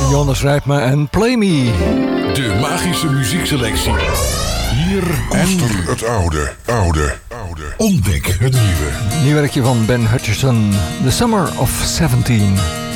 Jonas Rijpma en Play Me. De magische muziekselectie. Hier en nu. Het oude. Ontdek het nieuwe. Nieuw werkje van Ben Hutcherson. The Summer of 17.